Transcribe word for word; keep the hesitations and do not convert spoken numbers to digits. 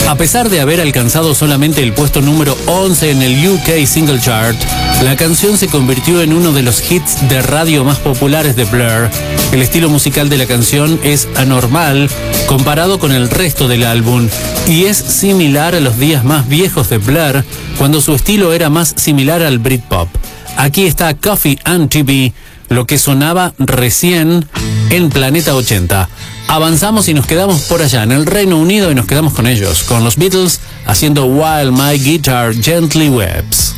A pesar de haber alcanzado solamente el puesto número once en el U K Single Chart, la canción se convirtió en uno de los hits de radio más populares de Blur. El estilo musical de la canción es anormal comparado con el resto del álbum y es similar a los días más viejos de Blur, cuando su estilo era más similar al Britpop. Aquí está Coffee and T V, lo que sonaba recién en Planeta ochenta. Avanzamos y nos quedamos por allá en el Reino Unido y nos quedamos con ellos, con los Beatles haciendo While My Guitar Gently Weeps.